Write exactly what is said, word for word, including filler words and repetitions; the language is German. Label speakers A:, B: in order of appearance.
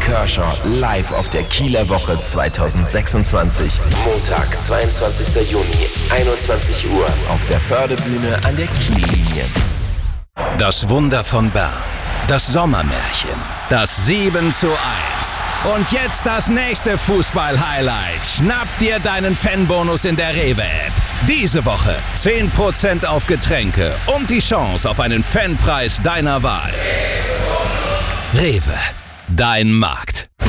A: Kershaw live auf der Kieler Woche zwanzig sechsundzwanzig. Montag, zweiundzwanzigster Juni, einundzwanzig Uhr auf der Förde-Bühne an der Kiellinie.
B: Das Wunder von Bern, das Sommermärchen, das sieben zu eins. Und jetzt das nächste Fußball-Highlight. Schnapp dir deinen Fanbonus in der Rewe-App. Diese Woche zehn Prozent auf Getränke und die Chance auf einen Fanpreis deiner Wahl. Rewe, dein Markt.